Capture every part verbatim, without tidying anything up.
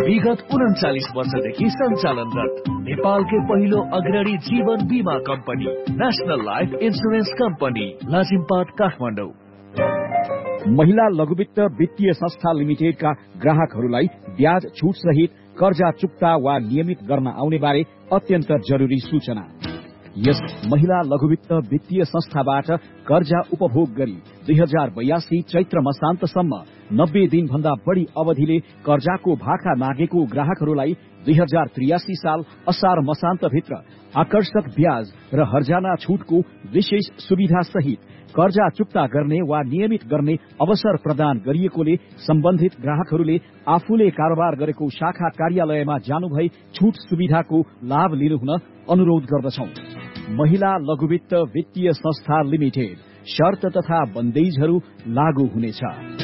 विगत उन्चालिस वर्षदेखि सञ्चालनरत नेपालकै पहिलो अग्रणी जीवन बीमा company national life insurance company Lazimpat Kathmandu. महिला लघुवित्त वित्तीय संस्था लिमिटेडका ग्राहकहरूलाई ब्याज छुट सहित कर्जा चुक्ता वा नियमित गर्न आउने बारे अत्यन्त जरुरी सूचना। यस महिला लघुवित्त वित्तीय संस्थाबाट कर्जा उपभोग गरी दुई हजार बयासी चैत्र मसान्तसम्म नब्बे दिन भन्दा बढ़ी अवधिले कर्जाको भाका मागेको ग्राहकहरूलाई दुई हजार त्रियासी साल असार मसान्त भित्र आकर्षक ब्याज र हर्जाना छुटको विशेष सुविधा सहित कर्जा चुक्ता गर्ने वा नियमित गर्ने अवसर प्रदान गरिएकोले सम्बन्धित ग्राहकहरूले आफूले कारोबार गरेको शाखा कार्यालयमा जानुभई छुट सुविधाको लाभ लिनुहुन अनुरोध गर्दछौं। महिला लघुवित्त वित्तीय संस्था लिमिटेड शर्त तथा बन्देजहरू लागू हुनेछ।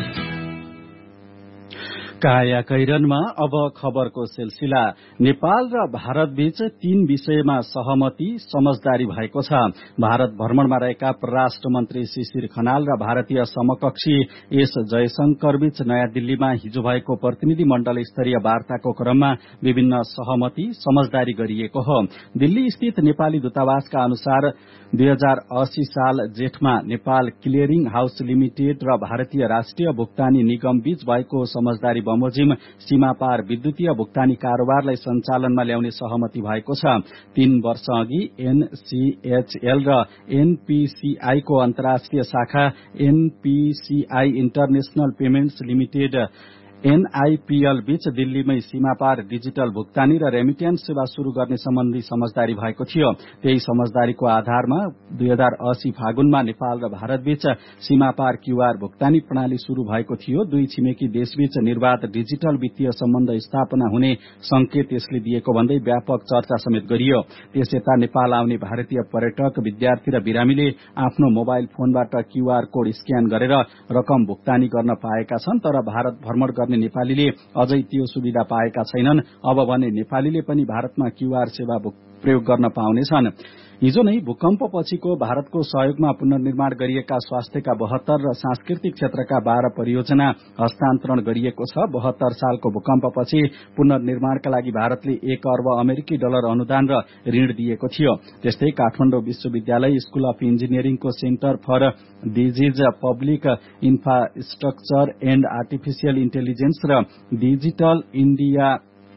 काया कैरनमा अब खबरको सिलसिला। नेपाल र भारत बीच तीन विषयमा सहमति समझदारी भएको छ। भारत भ्रमणमा रहेका परराष्ट्र मन्त्री शिशिर खनाल र भारतीय समकक्षी एस जयशंकर बीच नयाँ दिल्लीमा हिजो भएको प्रतिनिधि मण्डल स्तरीय वार्ताको क्रममा विभिन्न सहमति समझदारी गरिएको हो। दिल्ली स्थित नेपाली दूतावासका अनुसार दुई हजार अस्सी साल जेठमा नेपाल क्लियरिङ हाउस लिमिटेड र भारतीय राष्ट्रिय भुक्तानी निगम बीच भएको समझदारी बमोजिम सीमा पार विद्युतीय भुक्तानी कारोबारलाई सञ्चालनमा ल्याउने सहमति भएको छ। तीन वर्ष अघि एनसीएचएल र एनपीसीआई को अन्तर्राष्ट्रिय शाखा NPCI international payments limited NIPL बीच दिल्लीमै सीमापार डिजिटल भुक्तानी र रेमिटेन्स सेवा शुरू गर्ने सम्बन्धी समझदारी भएको थियो। त्यही समझदारीको आधारमा दुई हजार अस्सी फागुनमा नेपाल र भारत बीच सीमापार क्यूआर भुक्तानी प्रणाली शुरू भएको थियो। दुई छिमेकी देशबीच निर्वाध डिजिटल वित्तीय सम्बन्ध स्थापना हुने संकेत यसले दिएको भन्दै व्यापक चर्चा समेत गरियो। त्यसयता नेपाल आउने भारतीय पर्यटक, विद्यार्थी र बिरामीले आफ्नो मोबाइल फोनबाट क्यूआर कोड स्क्यान गरेर रकम भुक्तानी गर्न पाएका छन्, तर भारत भ्रमण नेपालीले अझै त्यो सुविधा पाएका छैनन्। अब भने नेपालीले पनि भारतमा क्यूआर सेवा प्रयोग गर्न पाउनेछन्। हिजो नै भूकम्पपछिको भारतको सहयोगमा पुनर्निर्माण गरिएका स्वास्थ्यका बहत्तर र सांस्कृतिक क्षेत्रका बाह्र परियोजना हस्तान्तरण गरिएको छ। बहत्तर सालको भूकम्पपछि पुनर्निर्माणका लागि भारतले एक अर्ब अमेरिकी डलर अनुदान र ऋण दिएको थियो। त्यस्तै काठमाडौँ विश्वविद्यालय school of इन्जिनियरिङको centre for disease public infrastructure and artificial intelligence र डिजिटल इण्डिया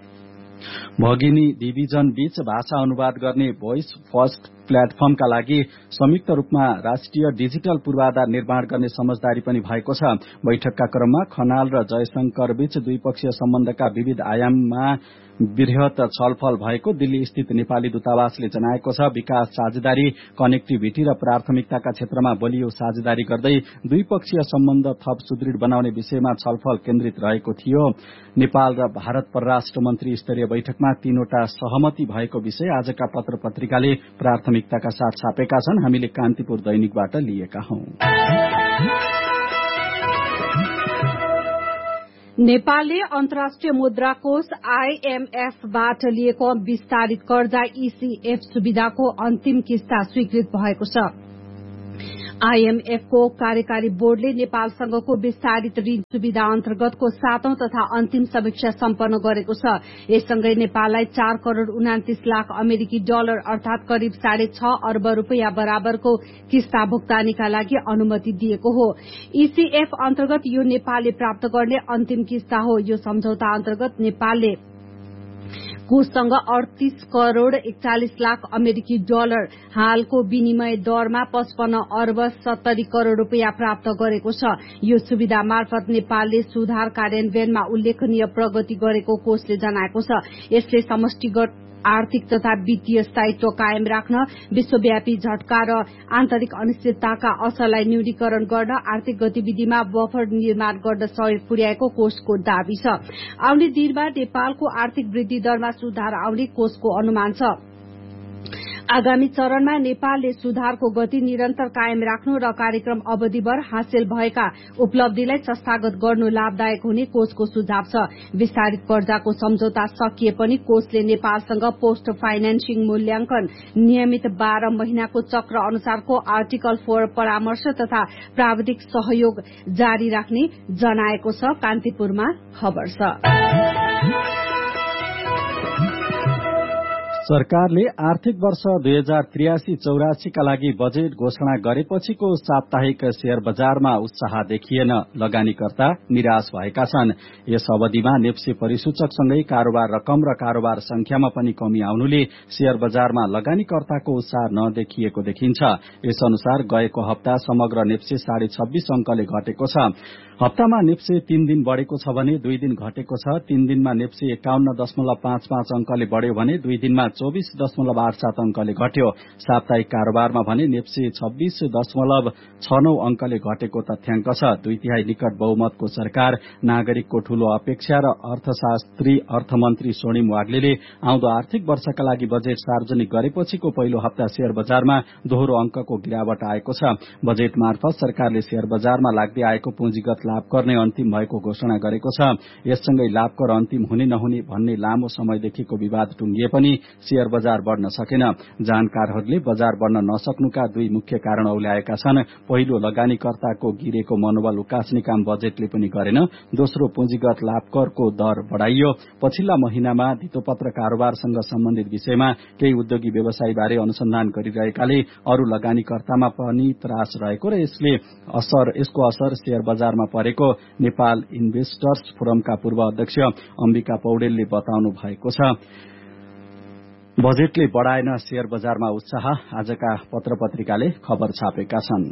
भगिनी डिभिजन बीच भाषा अनुवाद गर्ने भोइस फर्स्ट प्लेटफर्मका लागि संयुक्त रूपमा राष्ट्रिय डिजिटल पूर्वाधार निर्माण गर्ने समझदारी पनि भएको छ। बैठकका क्रममा खनाल र जयशंकर बीच द्विपक्षीय सम्बन्धका विविध आयाममा वृहत छलफल भएको दिल्ली स्थित नेपाली दूतावासले जनाएको छ। विकास साझेदारी, कनेक्टिभिटी र प्राथमिकताका क्षेत्रमा बलियो साझेदारी गर्दै द्विपक्षीय सम्बन्ध थप सुदृढ़ बनाउने विषयमा छलफल केन्द्रित रहेको थियो। नेपाल र भारत परराष्ट्र मन्त्री स्तरीय बैठकमा तीनवटा सहमति भएको विषय आजका पत्र पत्रिकाले प्राथमिकताका साथ छापेका छन्। हामीले कान्तिपुर दैनिकबाट लिएका हौं। नेपालले अन्तर्राष्ट्रिय मुद्रा कोष आईएमएफबाट लिएको विस्तारित कर्जा ईसीएफ सुविधाको अन्तिम किस्ता स्वीकृत भएको छ। आईएमएफको कार्यकारी बोर्डले नेपालसँगको विस्तारित ऋण सुविधा अन्तर्गतको सातौं तथा अन्तिम समीक्षा सम्पन्न गरेको छ। यससँगै नेपाललाई चार करोड़ उनातिस लाख अमेरिकी डलर अर्थात करिब साढे छ अर्ब रूपियाँ बराबरको किस्ता भुक्तानीका लागि अनुमति दिएको हो। ईसीएफ अन्तर्गत यो नेपालले प्राप्त गर्ने अन्तिम किस्ता हो। यो सम्झौता अन्तर्गत नेपालले कोषसँग अडतीस करोड़ एकचालिस लाख अमेरिकी डलर हालको विनिमय दरमा पचपन्न अर्ब सत्तरी करोड़ रूपियाँ प्राप्त गरेको छ। यो सुविधा मार्फत नेपालले सुधार कार्यान्वयनमा उल्लेखनीय प्रगति गरेको कोषले जनाएको छ। यसले समष्टिगत आर्थिक तथा वित्तीय स्थायित्व कायम राख्न, विश्वव्यापी झट्का र आन्तरिक अनिश्चितताका असरलाई न्यूनीकरण गर्न, आर्थिक गतिविधिमा बफर निर्माण गर्न सहयोग पुर्याएको कोषको दावी छ। आउने दिनमा नेपालको आर्थिक वृद्धि दरमा सुधार आउने कोषको अनुमान छ। आगामी चरणमा नेपालले सुधारको गति निरन्तर कायम राख्नु र कार्यक्रम अवधिभर हासिल भएका उपलब्धिलाई संस्थागत गर्नु लाभदायक हुने कोषको सुझाव छ। विस्तारित कर्जाको सम्झौता सकिए पनि कोषले नेपालसँग पोस्ट फाइनेन्सिङ मूल्याङ्कन, नियमित बाह्र महिनाको चक्र अनुसारको आर्टिकल फोर परामर्श तथा प्राविधिक सहयोग जारी राख्ने जनाएको छ। कान्तिपुरमा खबर छ। सरकारले आर्थिक वर्ष दुई हजार त्रियासी चौरासीका लागि बजेट घोषणा गरेपछिको साप्ताहिक शेयर बजारमा उत्साह देखिएन। लगानीकर्ता निराश भएका छन्। यस अवधिमा नेप्से परिसूचकसँगै कारोबार रकम र कारोबार संख्यामा पनि कमी आउनुले शेयर बजारमा लगानीकर्ताको उत्साह नदेखिएको देखिन्छ। यस अनुसार गएको हप्ता समग्र नेप्से साढे छब्बीस अंकले घटेको छ। हप्तामा नेप्से तीन दिन बढ़ेको छ भने दुई दिन घटेको छ। तीन दिनमा नेप्से एकाउन्न दशमलव पाँच पाँच अंकले बढ़्यो भने दुई दिनमा चौबीस दशमलव आठ सात अंकले घट्यो। साप्ताहिक कारोबारमा भने नेप्से छब्बीस दशमलव छ नौ अंकले घटेको तथ्याङ्क छ। दुई तिहाई निकट बहुमतको सरकार, नागरिकको ठूलो अपेक्षा र अर्थशास्त्री अर्थमन्त्री स्वर्णिम वाग्लेले आउँदो आर्थिक वर्षका लागि बजेट सार्वजनिक गरेपछिको पहिलो हप्ता शेयर बजारमा दोहोरो अंकको गिरावट आएको छ। बजेट मार्फत सरकारले शेयर बजारमा लाग्दै आएको पुँजीगत लाभ कर नै अन्तिम भएको घोषणा गरेको छ। यससँगै लाभ कर अन्तिम हुने नहुने भन्ने लामो समयदेखिको विवाद टुंगिए पनि शेयर बजार बढ़न सकेन। जानकारहरूले बजार बढ़न नसक्नुका दुई मुख्य कारण औल्याएका छन्। पहिलो, लगानीकर्ताको गिरेको मनोबल उकास्ने काम बजेटले पनि गरेन। दोस्रो, पुँजीगत लाभ करको दर बढ़ाइयो। पछिल्ला महिनामा धितोपत्र कारोबारसँग सम्बन्धित विषयमा केही उद्योगी व्यवसायीबारे अनुसन्धान गरिरहेकाले अरू लगानीकर्तामा पनि त्रास रहेको र यसले असर यसको असर शेयर बजारमा परेको नेपाल इन्भेस्टर्स फोरमका पूर्व अध्यक्ष अम्बिका पौडेलले बताउनु भएको छ। बजेटले बढ़ाएन शेयर बजारमा उत्साह, आजका पत्र पत्रिकाले खबर छापेका छन्।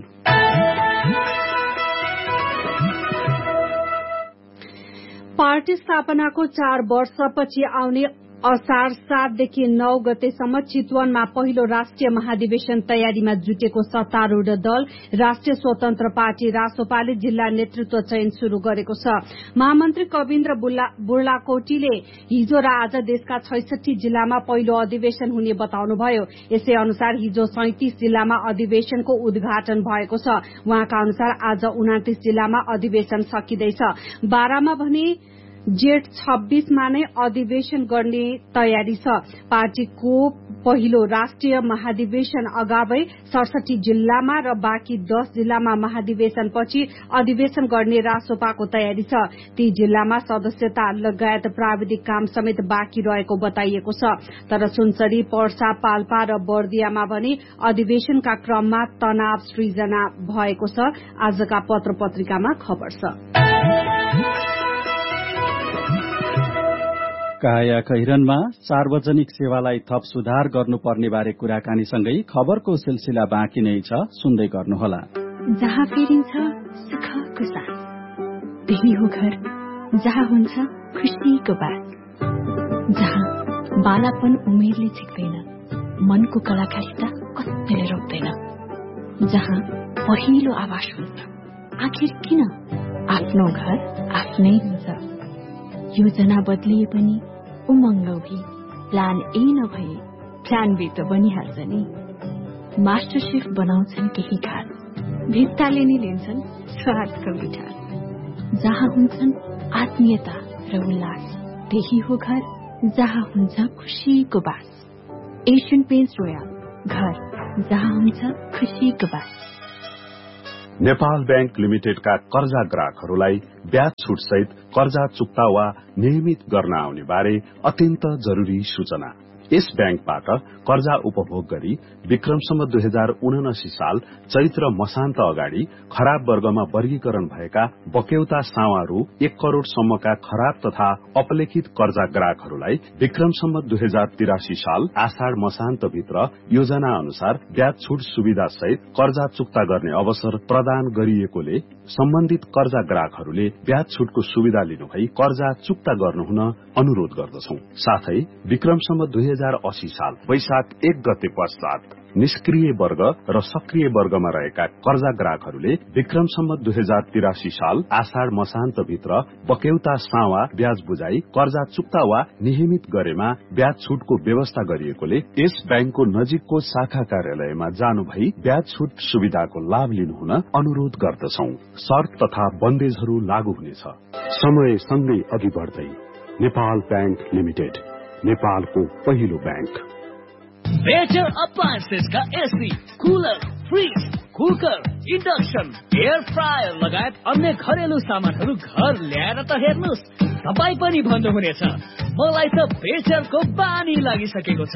पार्टी स्थापनाको चार वर्षपछि आउने असार सातदेखि नौ गतेसम्म चितवनमा पहिलो राष्ट्रिय महाधिवेशन तयारीमा जुटेको सत्तारूढ़ दल राष्ट्रिय स्वतन्त्र पार्टी रासोपाले जिल्ला नेतृत्व चयन शुरू गरेको छ। महामन्त्री कविन्द्र बुर्लाकोटीले हिजो र आज देशका छैसठी जिल्लामा पहिलो अधिवेशन हुने बताउनुभयो। यसै अनुसार हिजो सैंतीस जिल्लामा अधिवेशनको उद्घाटन भएको छ। उहाँका अनुसार आज उनातीस जिल्लामा अधिवेशन सकिँदैछ। बाह्रमा भने जेठ छब्बीसमा नै अधिवेशन गर्ने तयारी छ। पार्टीको पहिलो राष्ट्रिय महाधिवेशन अगावै सडसठी जिल्लामा र बाँकी दस जिल्लामा महाधिवेशनपछि अधिवेशन गर्ने रासोपाको तयारी छ। ती जिल्लामा सदस्यता लगायत प्राविधिक काम समेत बाँकी रहेको बताइएको छ। तर सुनसरी, पर्सा, पाल्पा र बर्दियामा भने अधिवेशनका क्रममा तनाव सृजना भएको छ। आजका पत्र पत्रिकामा खबर छ। काया कैरनमा सार्वजनिक सेवालाई थप सुधार गर्नुपर्ने बारे कुराकानीसँगै खबरको सिलसिला बाँकी नै छ, सुन्दै गर्नुहोला। जहाँ फेरिन्छ सुखको सास, त्यही हो घर जहाँ हुन्छ खुसीको बात, जहाँ बालापन उमेरले छिक्दैन, मनको कलाकारिता कतिले रोक्दैन, जहाँ पहिलो आवाज हुन्छ आखिर किन आफ्नो घर आफ्नै हुन्छ। योजना बदलिए पनि उमङ्ग भी प्लान ए नभए प्लान बी त बनिहाल्छ नि। मास्टर शेफ बनाउँछन् केही खास, भित्ताले नै लिन्छन् स्वादको मिठास, जहाँ हुन्छन् आत्मीयता र उल्लास, त्यही हो घर जहाँ हुन्छ खुसीको बास। एशियन पेन्ट्स रोयल, घर जहाँ हुन्छ खुसीको बास। नेपाल बैंक लिमिटेडका कर्जा ग्राहकहरूलाई ब्याज छुट सहित कर्जा चुक्ता वा नियमित गर्न आउने बारे अत्यन्त जरूरी सूचना। यस बैंकबाट कर्जा उपभोग गरी विक्रमसम्म दुई हजार उनासी साल चैत्र मसान्त अगाडि खराब वर्गमा वर्गीकरण भएका बक्यौता सावा रु एक करोड़ सम्मका खराब तथा अपलेखित कर्जा ग्राहकहरूलाई विक्रमसम्म दुई हजार तिरासी साल आषाढ़ मसान्त भित्र योजना अनुसार ब्याज छुट सुविधा सहित कर्जा चुक्ता गर्ने अवसर प्रदान गरिएकोले सम्बन्धित कर्जा ग्राहकहरूले ब्याज छुटको सुविधा लिनुभई कर्जा चुक्ता गर्नुहुन अनुरोध गर्दछौं। साथै विक्रमसम्म दुई हजार अस्सी साल वैशाख एक गते पश्चात निष्क्रिय वर्ग र सक्रिय वर्गमा रहेका कर्जा ग्राहकहरूले विक्रमसम्म दुई हजार तिरासी साल आषाढ़ मसान्त भित्र बक्यौता सावा ब्याज बुझाई कर्जा चुक्ता वा नियमित गरेमा ब्याज छुटको व्यवस्था गरिएकोले यस बैंकको नजिकको शाखा कार्यालयमा जानु भई ब्याज छुट सुविधाको लाभ लिनुहुन अनुरोध गर्दछौं। शर्त तथा बन्देजहरू लागू हुनेछ। समय सँगै अघि बढ्दै नेपाल बैंक लिमिटेड, नेपालको पहिलो bank. Better अप्लायन्सेसका AC, cooler, fridge, cooker, induction, air fryer लगायत अन्य घरेलु सामानहरू घर ल्याएर त हेर्नुस्, तपाई पनि भन्नुहुनेछ मलाई त बेटरको बानी लागिसकेको छ।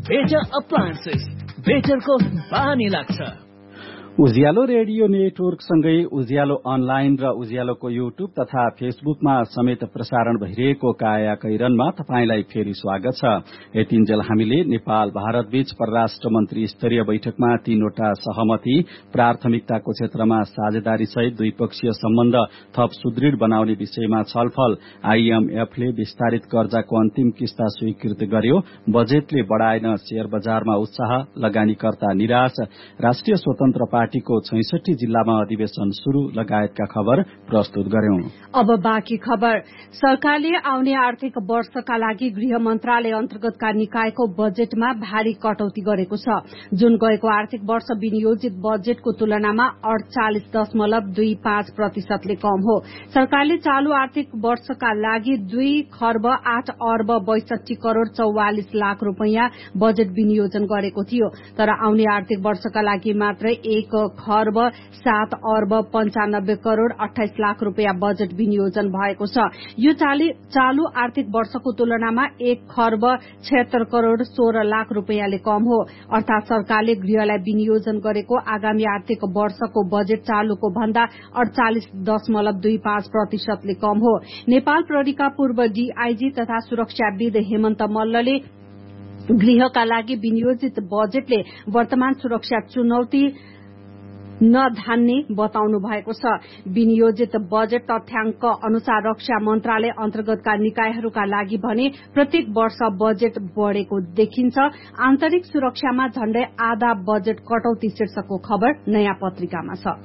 बेटर अप्लायन्सेस, बेटरको बानी लाग्छ। उज्यालो रेडियो नेटवर्कसँगै उज्यालो अनलाइन र उज्यालोको युट्युब तथा फेसबुकमा समेत प्रसारण भइरहेको काया कैरनमा तपाईंलाई फेरि स्वागत छ। यतिन्जेल हामीले नेपाल भारत बीच परराष्ट्र मन्त्री स्तरीय बैठकमा तीनवटा सहमति, प्राथमिकताको क्षेत्रमा साझेदारी सहित द्विपक्षीय सम्बन्ध थप सुदृढ़ बनाउने विषयमा छलफल, आईएमएफले विस्तारित कर्जाको अन्तिम किस्ता स्वीकृत गर्यो, बजेटले बढ़ाएन शेयर बजारमा उत्साह, लगानीकर्ता निराश, राष्ट्रिय स्वतन्त्र पार्टीको छैसठी जिल्लामा अधिवेशन शुरू लगायतका खबर प्रस्तुत गर्यौं। अब बाँकी खबर। सरकारले आउने आर्थिक वर्षका लागि गृह मन्त्रालय अन्तर्गतका निकायको बजेटमा भारी कटौती गरेको छ, जुन गएको आर्थिक वर्ष विनियोजित बजेटको तुलनामा अड़चालिस दशमलव दुई पाँच प्रतिशतले कम हो। सरकारले चालू आर्थिक वर्षका लागि दुई खर्ब आठ अर्ब बैसठी करोड़ चौवालिस लाख रूपियाँ बजेट विनियोजन गरेको थियो, तर आउने आर्थिक वर्षका लागि मात्र एक खर्ब सात अर्ब पञ्चानब्बे करोड़ अठाइस लाख रूपियाँ बजेट विनियोजन भएको छ। यो चालू आर्थिक वर्षको तुलनामा एक खर्ब छिहत्तर करोड़ सोह्र लाख रूपियाँले कम हो। अर्थात सरकारले गृहलाई विनियोजन गरेको आगामी आर्थिक वर्षको बजेट चालूको भन्दा अड़चालिस दशमलव दुई पाँच प्रतिशतले कम हो। नेपाल प्रहरीका पूर्व डीआईजी तथा सुरक्षाविद हेमन्त मल्लले गृहका लागि विनियोजित बजेटले वर्तमान सुरक्षा चुनौती नधान्ने बताउनु भएको छ। विनियोजित बजेट तथ्याङ्क अनुसार रक्षा मन्त्रालय अन्तर्गतका निकायहरूका लागि भने प्रत्येक वर्ष बजेट बढ़ेको देखिन्छ। आन्तरिक सुरक्षामा झण्डै आधा बजेट कटौती शीर्षकको खबर नयाँ पत्रिकामा छ।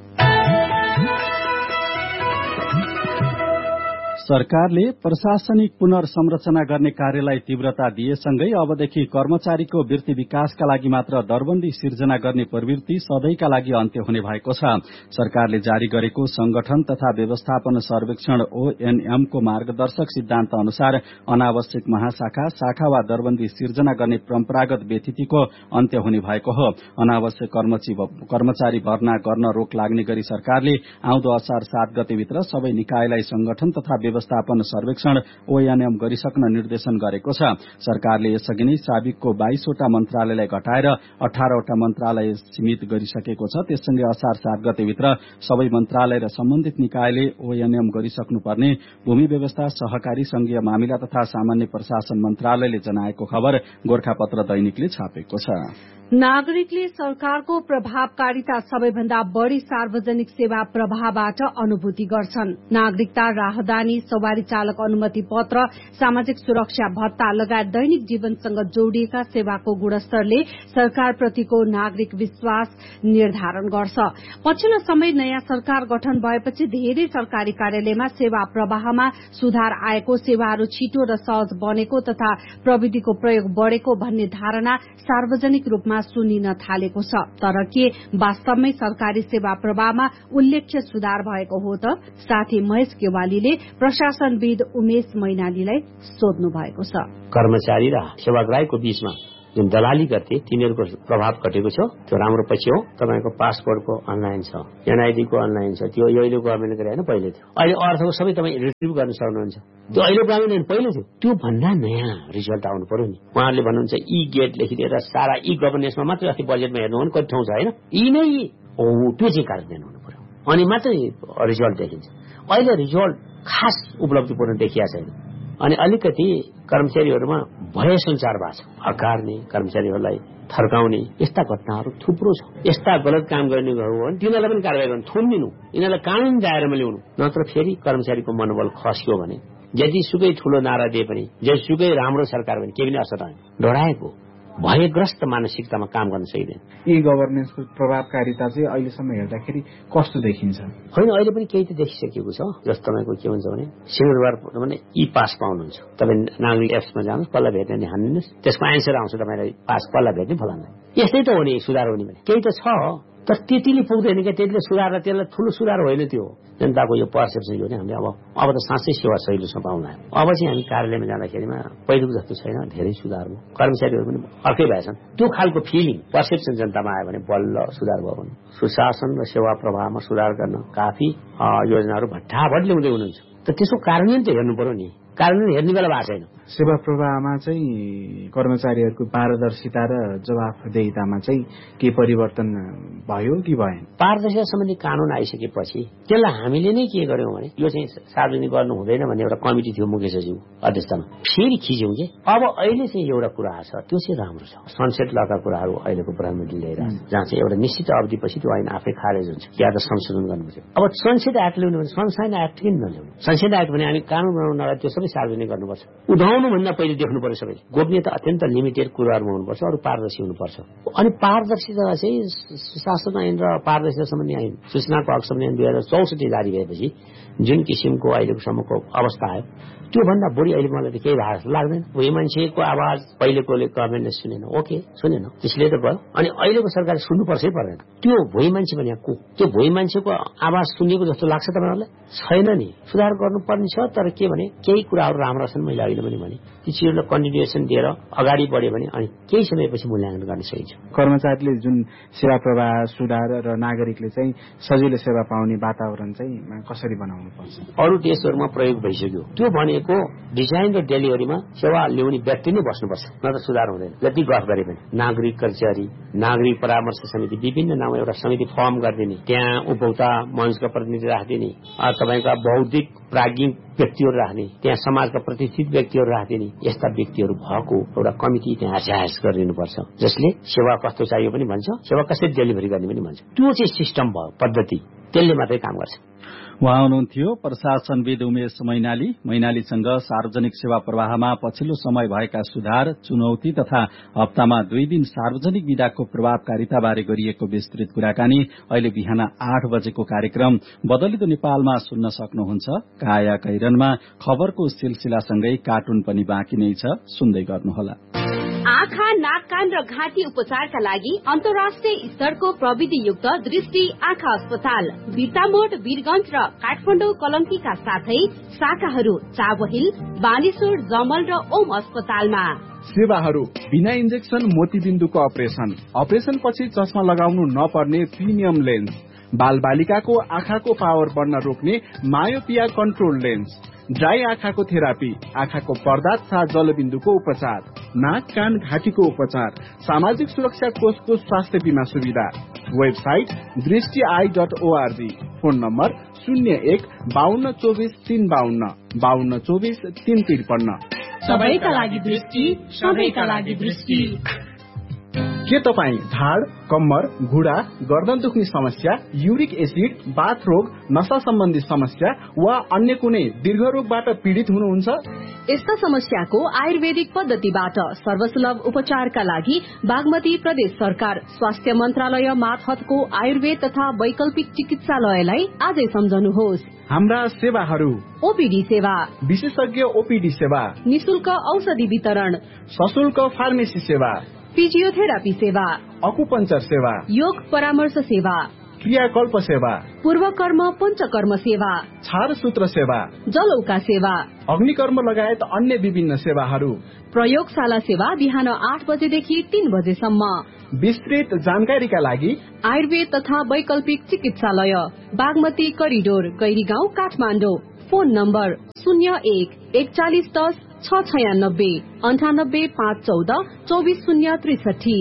सरकारले प्रशासनिक पुनर्संरचना गर्ने कार्यलाई तीव्रता दिएसँगै अबदेखि कर्मचारीको वृत्ति विकासका लागि मात्र दरबन्दी सिर्जना गर्ने प्रवृत्ति सधैँका लागि अन्त्य हुने भएको छ। सरकारले जारी गरेको संगठन तथा व्यवस्थापन सर्वेक्षण ओएनएम को मार्गदर्शक सिद्धान्त अनुसार अनावश्यक महाशाखा, शाखा वा दरबन्दी सिर्जना गर्ने परम्परागत व्यतिथिको अन्त्य हुने भएको हो। अनावश्यक कर्मचारी भर्ना गर्न रोक लाग्ने गरी सरकारले आउँदो असार सात गतेभित्र सबै निकायलाई संगठन तथा व्यवस्थापन सर्वेक्षण ओएनएम गरिसक्न निर्देशन गरेको छ। सरकारले यसअघि नै साबिकको बाइसवटा मन्त्रालयलाई घटाएर अठारवटा मन्त्रालय सीमित गरिसकेको छ। त्यससँगै असार सात गतेभित्र सबै मन्त्रालय र सम्बन्धित निकायले ओएनएम गरिसक्नुपर्ने भूमि व्यवस्था, सहकारी संघीय मामिला तथा सामान्य प्रशासन मन्त्रालयले जनाएको खबर गोरखापत्र दैनिकले छापेको छ। नागरिकले सरकारको प्रभावकारिता सबैभन्दा बढ़ी सार्वजनिक सेवा प्रवाहबाट अनुभूति गर्छन्। नागरिकता, राहदानी, सवारी चालक अनुमति पत्र, सामाजिक सुरक्षा भत्ता लगायत दैनिक जीवनसँग जोडिएका सेवाको गुणस्तरले सरकारप्रतिको नागरिक विश्वास निर्धारण गर्छ। पछिल्लो समय नयाँ सरकार गठन भएपछि धेरै सरकारी कार्यालयमा सेवा प्रवाहमा सुधार आएको, सेवाहरू छिटो र सहज बनेको तथा प्रविधिको प्रयोग बढ़ेको भन्ने धारणा सार्वजनिक रूपमा सुनिन थालेको छ। तर के वास्तवमै सरकारी सेवा प्रवाहमा उल्लेख्य सुधार भएको हो त? साथी महेश केवालीले प्रशासनविद उमेश मैनालीलाई सोध्नु भएको छ। कर्मचारी र सेवाग्राहीको बीचमा जुन दलाली गर्थे तिनीहरूको प्रभाव घटेको छ। त्यो राम्रो पछि हो। तपाईको पासपोर्टको अनलाइन छ, एनआईडी को अनलाइन छ, त्यो अहिले गभर्मेन्टले गरे हैन, पहिले थियो। अहिले अर्थको सबै तपाईँ रिट्रिभ गर्न सक्नुहुन्छ। त्यो अहिले गभर्मेन्टले पहिले थियो। त्यो भन्दा नयाँ रिजल्ट आउनु पर्यो नि। उहाँहरूले भन्नुहुन्छ ई गेट लेखिदिएर सारा ई गभर्नेन्समा मात्रै अस्ति बजेटमा हेर्नु भने कति ठाउँ छ हैन, यी नै हो। त्यो चाहिँ कार्यान्वयन हुनु पर्यो, अनि मात्रै रिजल्ट देखिन्छ। अहिले रिजल्ट खास उपलब्धिपूर्ण देखिया छैन। अनि अलिकति कर्मचारीहरूमा भय सञ्चार भएको छ। हकार्ने, कर्मचारीहरूलाई थर्काउने यस्ता घटनाहरू थुप्रो छ। यस्ता गलत काम गर्ने हो भने तिनीहरूलाई पनि कारवाही गर्नु, थुनिदिनु, यिनीहरूलाई कानून दायरामा ल्याउनु। नत्र फेरि कर्मचारीको मनोबल खस्यो भने जतिसुकै ठूलो नारा दिए पनि, जतिसुकै राम्रो सरकार पनि केही पनि असर होइन। डराएको भयग्रस्त मानसिकतामा काम गर्न सकिँदैन। ई गभर्नेन्सको प्रभावकारिता चाहिँ अहिलेसम्म हेर्दाखेरि कस्तो देखिन्छ? होइन, अहिले पनि केही त देखिसकेको छ। जस्तो तपाईँको के हुन्छ भने सिंहदरबार भने ई पास पाउनुहुन्छ, तपाईँ नागरिक एप्समा जानुहोस्, कसलाई भेट्ने हानिदिनुहोस्, त्यसको एन्सर आउँछ तपाईँलाई पास कसलाई भेट्ने फलाना। यस्तै त हो नि, सुधार हुने भने केही त छ, तर त्यतिले पुग्दैन क्या। त्यतिले सुधार, त्यसलाई ठूलो सुधार होइन। त्यो जनताको यो पर्सेप्सन हो नि। हामीले अब अब त साँच्चै सेवा सहिलोसँग पाउला। अब चाहिँ हामी कार्यालयमा जाँदाखेरिमा पहिलेको जस्तो छैन, धेरै सुधार भयो। कर्मचारीहरू पनि अर्कै भएछन्। त्यो खालको फिलिङ पर्सेप्सन जनतामा आयो भने बल्ल सुधार भयो भने सुशासन र सेवा प्रवाहमा सुधार गर्न काफी योजनाहरू भट्टाभट ल्याउँदै हुनुहुन्छ। त त्यसको कार्यान्वयन त हेर्नु पर्यो नि। कार्यान्वयन हेर्ने बेला भएको छैन। सेवा प्रवाहमा चाहिँ कर्मचारीहरूको पारदर्शिता र जवाफदेहितामा चाहिँ के परिवर्तन भयो कि भएन? पारदर्शिता सम्बन्धी कानून आइसकेपछि त्यसलाई हामीले नै के गर्यौं भने यो चाहिँ सार्वजनिक गर्नु हुँदैन भन्ने एउटा कमिटी थियो मुख्य सचिव अध्यक्षतामा, फेरि खिच्यौं के अब अहिले चाहिँ एउटा कुरा छ त्यो चाहिँ राम्रो छ। सनसेट लका कुराहरू अहिलेको प्रधानमन्त्री ल्याइरहेको छ जहाँ चाहिँ एउटा निश्चित अवधिपछि त्यो ऐन आफै खारेज हुन्छ या त संशोधन गर्नुपर्छ। अब सनसेट एक्ट ल्याउनु भने सनसाइन एक्ट किन नल्याउनु? सनसेट एक्ट भने हामी कानून बनाउन अगाडि त्यो सबै सार्वजनिक गर्नुपर्छ। उदाउनु भन्दा पहिले देख्नु पर्यो सबैले गोपनीयता अत्यन्त लिमिटेड कुराहरूमा हुनुपर्छ, अरू पारदर्शी हुनुपर्छ। अनि पारदर्शिता चाहिँ शासन ऐन र पारदर्शिता सम्बन्धी ऐन सूचनाको हक सम्बन्धी ऐन दुई हजार चौसठी जारी भएपछि जुन किसिमको अहिलेको सम्मको अवस्था आयो त्योभन्दा बढी अहिले मलाई त केही भएको जस्तो लाग्दैन। भोइ मान्छेको आवाज पहिलेकोले गभर्मेन्टले सुनेन, ओके सुनेन, त्यसले त भयो। अनि अहिलेको सरकारले सुन्नुपर्छै पर्दैन। त्यो भोइ मान्छे भने को? त्यो भोइ मान्छेको आवाज सुनिएको जस्तो लाग्छ तपाईँहरूलाई? छैन नि, सुधार गर्नुपर्ने छ। तर के भने केही कुराहरू राम्रा छन्, मैले अहिले पनि भने ती चिजहरूलाई कन्टिन्युएसन दिएर अगाडि बढ्यो भने अनि केही समयपछि मूल्याङ्कन गर्न सकिन्छ। कर्मचारीले जुन सेवा प्रवाह सुधार र नागरिकले चाहिँ सजिलो सेवा पाउने वातावरण चाहिँ कसरी बनाउनु पर्छ? अरू देशहरूमा प्रयोग भइसक्यो त्यो भनेको डिजाइन र डेलिभरीमा सेवा ल्याउने व्यक्ति नै बस्नुपर्छ, न त सुधार हुँदैन। जति गफ गरे पनि नागरिक कचहरी, नागरिक परामर्श समिति, विभिन्न नाममा एउटा समिति फर्म गरिदिने, त्यहाँ उपभोक्ता मञ्चका प्रतिनिधि राखिदिने, तपाईँका बौद्धिक प्राज्ञिक व्यक्तिहरू राख्ने, त्यहाँ समाजका प्रतिष्ठित व्यक्तिहरू राखिदिने, यस्ता व्यक्तिहरू भएको एउटा कमिटी त्यहाँ एजाज गरिदिनुपर्छ जसले सेवा कस्तो चाहियो पनि भन्छ, सेवा कसरी डेलिभरी गर्ने पनि भन्छ। त्यो चाहिँ सिस्टम भयो, पद्धति, त्यसले मात्रै काम गर्छ। उहाँ हुनुहुन्थ्यो प्रशासनविद उमेश मैनाली। मैनालीसँग सार्वजनिक सेवा प्रवाहमा पछिल्लो समय भएका सुधार, चुनौती तथा हप्तामा दुई दिन सार्वजनिक विधाको प्रभावकारिताबारे गरिएको विस्तृत कुराकानी अहिले बिहान आठ बजेको कार्यक्रम बदलिदो नेपालमा सुन्न सक्नुहुन्छ। काया कैरनमा खबरको सिलसिलासँगै कार्टुन पनि बाँकी नै छ, सुन्दै गर्नुहोला। आँखा, नाक, कान र घाँटी उपचारका लागि अन्तर्राष्ट्रिय स्तरको प्रविधियुक्त दृष्टि आँखा अस्पताल बिर्तामोड, वीरगंज र काठमाडौँ कलङ्कीका साथै शाखाहरू चाबहिल, बानेश्वर, जमल र ओम अस्पतालमा। सेवाहरू बिना इन्जेक्सन मोतीबिन्दुको अपरेसन, अपरेसन पछि चस्मा लगाउनु नपर्ने प्रिमियम लेन्स, बाल बालिकाको आँखाको पावर बढ्न रोक्ने मायोपिया कन्ट्रोल लेन्स, ड्राई आँखाको थेरापी, आँखाको पर्दा तथा जलबिन्दुको उपचार, नाक, कान, घाँटीको उपचार, सामाजिक सुरक्षा कोषको स्वास्थ्य बीमा सुविधा। वेबसाइट दृष्टि I dot ORG. Phone number शून्य एक बाहन्न चौबिस तीन बाहन्न बाहन्न चौबिस तीन त्रिपन्न। सबैका लागि दृष्टि, सबैका लागि दृष्टि। के तपाईँ ढाड, कम्मर, घुँडा, गर्दन दुख्ने समस्या, युरिक एसिड, बाथ रोग, नशा सम्बन्धी समस्या वा अन्य कुनै दीर्घ रोगबाट पीड़ित हुनुहुन्छ? यस्ता समस्याको आयुर्वेदिक पद्धतिबाट सर्वसुलभ उपचारका लागि बागमती प्रदेश सरकार स्वास्थ्य मन्त्रालय मार्फतको आयुर्वेद तथा वैकल्पिक चिकित्सालयलाई आजै सम्झनुहोस्। हाम्रा सेवाहरू: ओपीडी सेवा, विशेषज्ञ ओपीडी सेवा, निशुल्क औषधि वितरण, सशुल्क फार्मेसी सेवा, फिजियोथेरापी सेवा, अकुपञ्चर सेवा, योग परामर्श सेवा, क्रियाकल्प सेवा, पूर्वकर्म पञ्चकर्म सेवा, छारसूत्र सेवा, जलौका सेवा, अग्निकर्म लगायत अन्य विभिन्न सेवाहरू। प्रयोगशाला सेवा बिहान आठ बजेदेखि तीन बजेसम्म। विस्तृत जानकारीका लागि आयुर्वेद तथा वैकल्पिक चिकित्सालय Bagmati corridor, Gairigaun, Kathmandu. Phone number शून्य एक एकचालिस दस छ छयानब्बे अन्ठानब्बे पाँच चौध चौबिस शून्य त्रिसठी।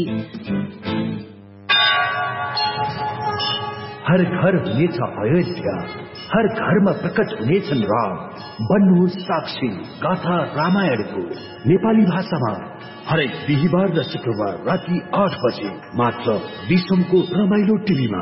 हर घर हुनेछ अयोध्या, हर घरमा प्रकट हुनेछन् राम। बन्नुहोस् साक्षी गाथा रामायणको नेपाली भाषामा हरेक बिहिबार र शुक्रबार राति आठ बजे मात्र विश्वको रमाइलो टिभीमा।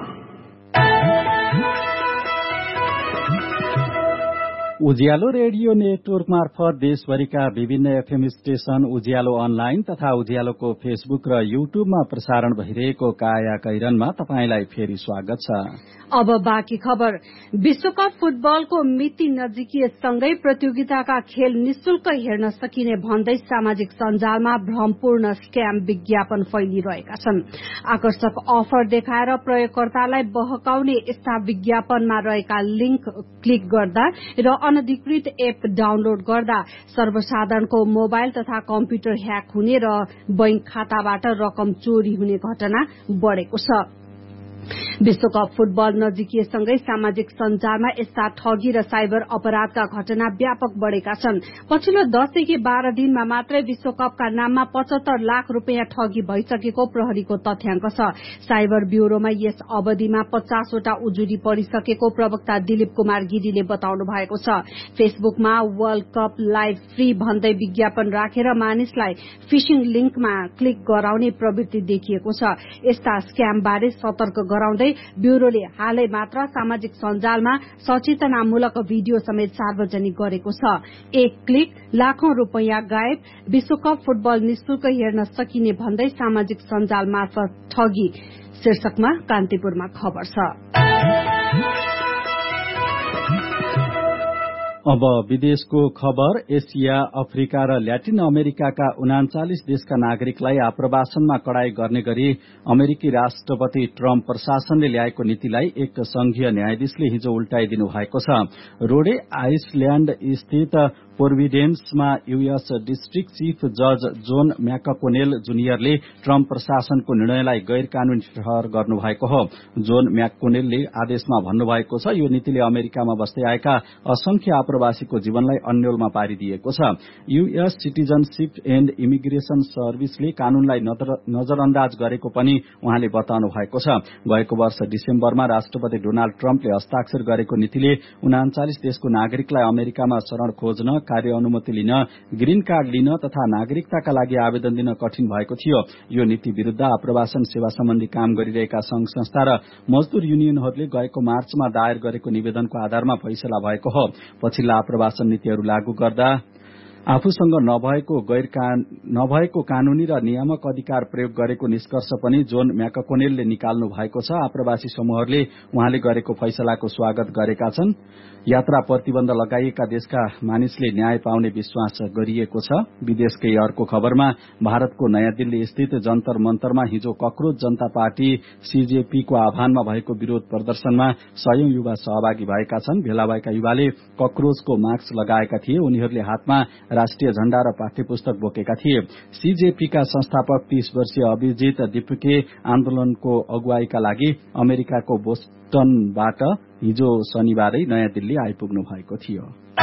उज्यालो रेडियो नेटवर्क मार्फत देशभरिका विभिन्न एफएम स्टेशन, उज्यालो अनलाइन तथा उज्यालोको फेसबुक र युट्युबमा प्रसारण भइरहेको काया कैरनमा तपाईंलाई फेरि स्वागत छ। अब बाँकी खबर। विश्वकप फुटबलको मिति नजिकिएसँगै प्रतियोगिताका खेल निशुल्क हेर्न सकिने भन्दै सामाजिक सञ्जालमा भ्रमपूर्ण स्क्याम विज्ञापन फैलिरहेका छन्। आकर्षक अफर देखाएर प्रयोगकर्तालाई बहकाउने यस्ता विज्ञापनमा रहेका लिंक क्लिक गर्दा र अनधिकृत एप डाउनलोड गर्दा सर्वसाधारणको मोबाइल तथा कम्प्युटर ह्याक हुने र बैंक खाताबाट रकम चोरी हुने घटना बढ़ेको छ। विश्वकप फुटबल नजिकिएसँगै सामाजिक सञ्जालमा यस्ता ठगी र साइबर अपराधका घटना व्यापक बढ़ेका छन्। पछिल्लो दसदेखि बाह्र दिनमा मात्रै विश्वकपका नाममा पचहत्तर लाख रूपियाँ ठगी भइसकेको प्रहरीको तथ्याङ्क छ। साइबर ब्यूरोमा यस अवधिमा पचासवटा उजुरी परिसकेको प्रवक्ता दिलीप कुमार गिरीले बताउनु भएको छ। फेसबुकमा वर्ल्ड कप लाइभ फ्री भन्दै विज्ञापन राखेर मानिसलाई फिशिङ लिंकमा क्लिक गराउने प्रवृत्ति देखिएको छ। यस्ता स्क्यामबारे सतर्क गराउँदै ब्यूरोले हालै मात्र सामाजिक सञ्जालमा सचेतनामूलक भिडियो समेत सार्वजनिक गरेको छ। एक क्लिक लाखौं रूपियाँ गायब, विश्वकप फुटबल निशुल्क हेर्न सकिने भन्दै सामाजिक सञ्जाल मार्फत ठगी शीर्षकमा कान्तिपुरमा खबर छ। अब विदेशको खबर। एसिया, अफ्रिका र ल्याटिन अमेरिकाका उनाचालिस देशका नागरिकलाई आप्रवासनमा कडाई गर्ने गरी अमेरिकी राष्ट्रपति ट्रम्प प्रशासनले ल्याएको नीतिलाई एक संघीय न्यायाधीशले हिजो उल्टाइदिनु भएको छ। रोडे आइसल्याण्ड स्थित प्रोभिडेन्समा यूएस डिस्ट्रिक्ट चीफ जज जोन म्याककोनेल जुनियरले ट्रम्प प्रशासनको निर्णयलाई गैर कानूनी ठहर गर्नुभएको हो। जोन म्याककोनेलले आदेशमा भन्नुभएको छ, यो नीतिले अमेरिकामा बस्दै आएका असंख्य आप्रवासीको जीवनलाई अन्यलमा पारिदिएको छ। यूएस सिटिजनशिप एण्ड इमिग्रेशन सर्भिसले कानूनलाई नजरअन्दाज गरेको पनि उहाँले बताउनु भएको छ। गएको वर्ष डिसेम्बरमा राष्ट्रपति डोनाल्ड ट्रम्पले हस्ताक्षर गरेको नीतिले उनाचालिस देशको नागरिकलाई अमेरिकामा शरण खोज्न, कार्य अनुमति लिन, ग्रीन कार्ड लिन तथा नागरिकताका लागि आवेदन दिन कठिन भएको थियो। यो नीति विरूद्ध आप्रवासन सेवा सम्बन्धी काम गरिरहेका संघ संस्था र मजदूर युनियनहरूले गएको मार्चमा दायर गरेको निवेदनको आधारमा फैसला भएको हो। पछिल्ला आप्रवासन नीतिहरू लागू गर्दा आफूसँग नभएको गैर नभएको कानूनी र नियामक अधिकार प्रयोग गरेको निष्कर्ष पनि जोन म्याककोनेलले निकाल्नु भएको छ। आप्रवासी समूहहरूले उहाँले गरेको फैसलाको स्वागत गरेका छन्। यात्रा प्रतिबन्ध लगाइएका देशका मानिसले न्याय पाउने विश्वास गरिएको छ। विदेशकै अर्को खबरमा भारतको नयाँ दिल्ली स्थित जन्तर मन्तरमा हिजो कक्रोच जनता पार्टी सीजेपीको आह्वानमा भएको विरोध प्रदर्शनमा सयौं युवा सहभागी भएका छन्। भेला भएका युवाले कक्रोचको मास्क लगाएका थिए। उनीहरूले हातमा राष्ट्रिय झण्डा र पाठ्यपुस्तक बोकेका थिए। सीजेपीका संस्थापक तीस वर्षीय अभिजित दिप्के आन्दोलनको अगुवाईका लागि अमेरिकाको बोस्टनबाट हिजो शनिबारै नयाँ दिल्ली आइपुग्नु भएको थियो।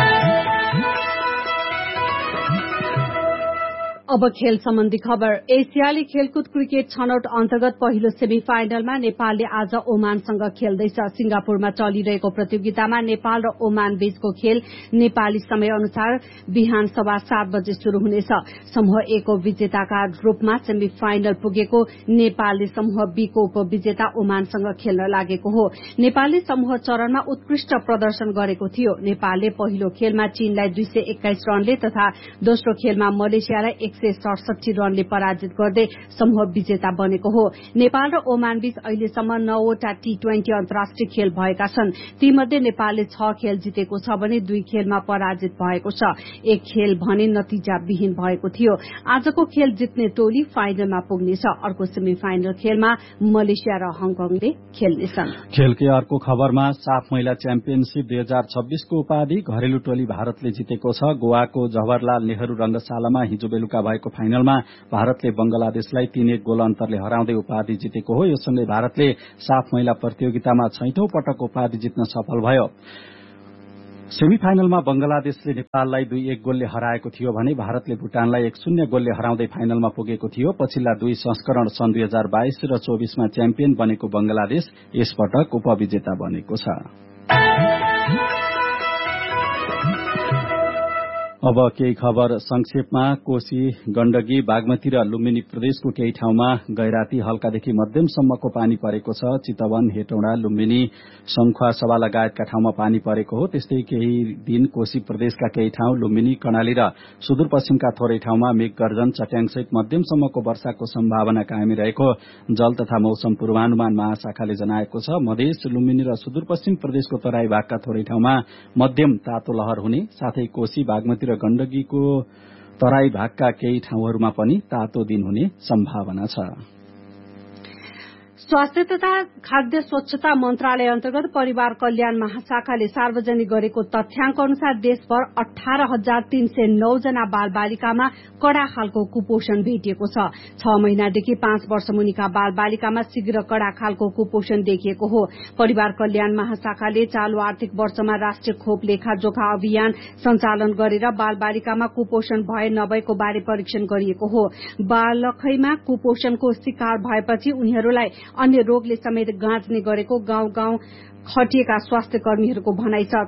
अब खेल सम्बन्धी खबर। एसियाली खेलकुद क्रिकेट छनौट अन्तर्गत पहिलो सेमी फाइनलमा नेपालले आज ओमानसँग खेल्दैछ। सिंगापुरमा चलिरहेको प्रतियोगितामा नेपाल र ओमान बीचको खेल नेपाली समय अनुसार बिहान सवा सात बजे शुरू हुनेछ। समूह ए को विजेताका रूपमा सेमी फाइनल पुगेको नेपालले समूह बी को उपविजेता ओमानसँग खेल्न लागेको हो। नेपालले समूह चरणमा उत्कृष्ट प्रदर्शन गरेको थियो। नेपालले पहिलो खेलमा चीनलाई दुई सय एक्काइस रनले तथा दोस्रो खेलमा मलेसियालाई एक सय सडसठी रनले पराजित गर्दै समूह विजेता बनेको हो। नेपाल र ओमान बीच अहिलेसम्म नौवटा टी ट्वेन्टी अन्तर्राष्ट्रिय खेल भएका छन्। तीमध्ये नेपालले छ खेल जितेको छ भने दुई खेलमा पराजित भएको छ। एक खेल भने नतिजाविहीन भएको थियो। आजको खेल जित्ने टोली फाइनलमा पुग्नेछ। अर्को सेमी फाइनल खेलमा मलेसिया र हङकङले खेल्नेछन्। खेलकै अर्को खबरमा साफ महिला च्याम्पियनशीप दुई हजार छब्बीसको उपाधि घरेलु टोली भारतले जितेको छ। गोवाको जवाहरलाल नेहरू रंगशालामा हिजो बेलुका भएको फाइनलमा भारतले बंगलादेशलाई तीन एक गोल अन्तरले हराउँदै उपाधि जितेको हो। यससँगै भारतले साफ महिला प्रतियोगितामा छैठौं पटक उपाधि जित्न सफल भयो। सेमी फाइनलमा बंगलादेशले नेपाललाई दुई एक गोलले हराएको थियो भने भारतले भूटानलाई एक शून्य गोलले हराउँदै फाइनलमा पुगेको थियो। पछिल्ला दुई संस्करण सन् दुई हजार बाइस र चौबीसमा च्याम्पियन बनेको बंगलादेश यसपटक उपविजेता बनेको छ। अब केही खबर संक्षेपमा। कोशी, गण्डकी, बागमती र लुम्बिनी प्रदेशको केही ठाउँमा गैराती हल्कादेखि मध्यमसम्मको पानी परेको छ। चितवन, हेटौडा, लुम्बिनी, सङ्खुवा सभा लगायतका ठाउँमा पानी परेको हो। त्यस्तै केही दिन कोशी प्रदेशका केही ठाउँ, लुम्बिनी, कर्णाली र सुदूरपश्चिमका थोरै ठाउँमा मेघ गर्जन, चट्याङसहित मध्यमसम्मको वर्षाको सम्भावना कायमै रहेको जल तथा मौसम पूर्वानुमान महाशाखाले जनाएको छ। मधेस, लुम्बिनी र सुदूरपश्चिम प्रदेशको तराई भागका थोरै ठाउँमा मध्यम तातो लहर हुने साथै कोशी, बागमती र गण्डकीको तराई भागका केही ठाउँहरूमा पनि तातो दिन हुने सम्भावना छ। स्वास्थ्य तथा खाद्य स्वच्छता मन्त्रालय अन्तर्गत परिवार कल्याण महाशाखाले सार्वजनिक गरेको तथ्याङ्क अनुसार देशभर अठार हजार तीन सय नौ जना बाल बालिकामा कड़ा खालको कुपोषण भेटिएको छ। छ महिनादेखि पाँच वर्ष मुनिका बाल बालिकामा शीघ्र कड़ा खालको कुपोषण देखिएको हो। परिवार कल्याण महाशाखाले चालू आर्थिक वर्षमा राष्ट्रिय खोप लेखाजोखा अभियान सञ्चालन गरेर बाल बालिकामा कुपोषण भए नभएको बारे परीक्षण गरिएको हो। बालखैमा कुपोषणको शिकार भएपछि उनीहरूलाई अन्य रोगले समेत गाँच्ने गरेको गाउँ गाउँ खटिएका स्वास्थ्य कर्मीहरूको भनाइ छ।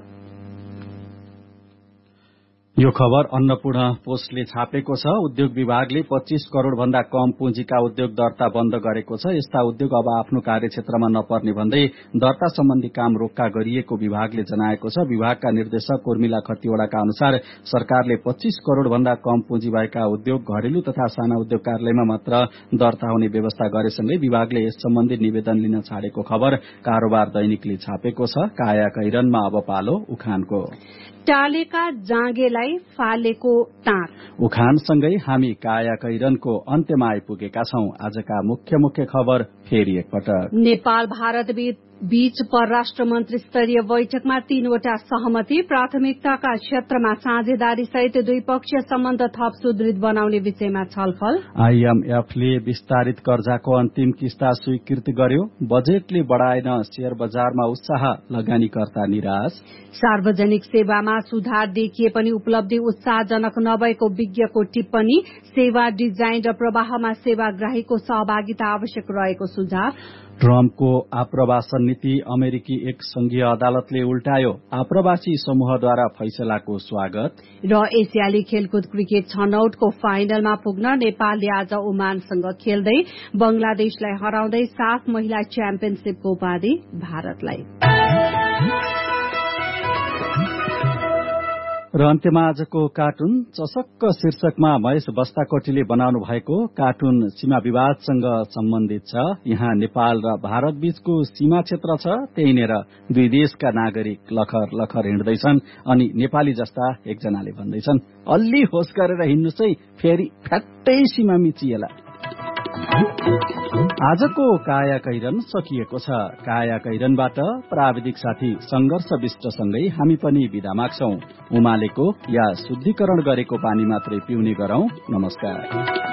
यो खबर अन्नपूर्ण पोस्टले छापेको छ। उद्योग विभागले पच्चीस करोड़ भन्दा कम पुँजीका उद्योग दर्ता बन्द गरेको छ। यस्ता उद्योग अब आफ्नो कार्यक्षेत्रमा नपर्ने भन्दै दर्ता सम्बन्धी काम रोक्का गरिएको विभागले जनाएको छ। विभागका निर्देशक उर्मिला खतिवड़ाका अनुसार सरकारले पच्चीस करोड़ भन्दा कम पुँजी भएका उद्योग घरेलु तथा साना उद्योग कार्यालयमा मात्र दर्ता हुने व्यवस्था गरेसँगै विभागले यस सम्बन्धी निवेदन लिन छाडेको खबर कारोबार दैनिकले छापेको छ। काया कैरनमा अब पालो उखानको। टालेका जाँगेलाई फालेको टाँक। उखानसँगै हामी काया कैरनको अन्त्यमा आइपुगेका छौं। आजका मुख्य मुख्य खबर फेरि एकपटक। नेपाल भारत बीच परराष्ट्र मन्त्री स्तरीय बैठकमा तीनवटा सहमति। प्राथमिकताका क्षेत्रमा साझेदारी सहित द्विपक्षीय सम्बन्ध थप सुदृढ बनाउने विषयमा छलफल। आईएमएफले विस्तारित कर्जाको अन्तिम किस्ता स्वीकृत गर्यो। बजेटले बढ़ाएन शेयर बजारमा उत्साह, लगानीकर्ता निराश। सार्वजनिक सेवामा सुधार देखिए पनि उपलब्धि उत्साहजनक नभएको विज्ञको टिप्पणी। सेवा डिजाइन र प्रवाहमा सेवाग्राहीको सहभागिता आवश्यक रहेको सुझाव। ट्रम्पको आप्रवासन नीति अमेरिकी एक संघीय अदालतले उल्टायो। आप्रवासी समूहद्वारा फैसलाको स्वागत। र एसियाली खेलकुद क्रिकेट छनौटको फाइनलमा पुग्न नेपालले आज ओमानसँग खेल्दै बंगलादेशलाई हराउँदै साफ महिला च्याम्पियनशीपको उपाधि भारतलाई। र अन्त्यमा आजको कार्टुन चसक्क शीर्षकमा महेश बस्ताकोटीले बनाउनु भएको कार्टुन सीमा विवादसँग सम्बन्धित छ। यहाँ नेपाल र भारत बीचको सीमा क्षेत्र छ। त्यहीनेर दुई देशका नागरिक लखर लखर हिँड्दैछन् अनि नेपाली जस्ता एकजनाले भन्दैछन्, अलि होस गरेर हिँड्नुस् है, फेरि फ्याट्टै सीमा मिचिएला। आजको काया कैरन सकिएको छ। काया कैरनबाट प्राविधिक साथी संघर्ष विष्टसँगै हामी पनि बिदा माग्छौं। उमालेको या शुद्धिकरण गरेको पानी मात्रै पिउने गरौं। नमस्कार।